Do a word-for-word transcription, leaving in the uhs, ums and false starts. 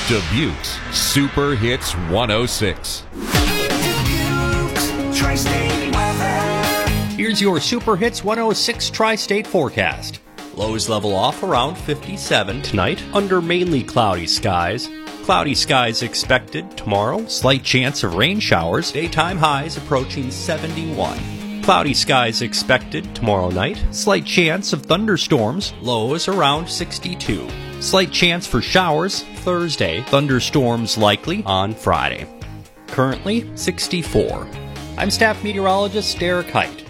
Dubuque's Super Hits one oh six. Dubuque, Tri-State weather. Here's your Super Hits one oh six Tri-State forecast. Lows level off around fifty-seven tonight, under mainly cloudy skies. Cloudy skies expected tomorrow, slight chance of rain showers, daytime highs approaching seventy-one. Cloudy skies expected tomorrow night, slight chance of thunderstorms, lows around sixty-two. Slight chance for showers Thursday, thunderstorms likely on Friday. Currently sixty-four. I'm staff meteorologist Derek Height.